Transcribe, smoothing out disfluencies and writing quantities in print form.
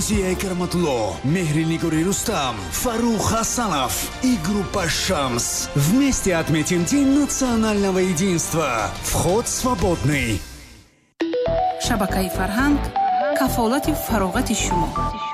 Фирдавсия Караматулло, Мехри Нигори Рустам, Фарух Хасанов и группа «Шамс». Вместе отметим День национального единства. Вход свободный. Шабакаи Фарҳанг кафолати фароғати шумо.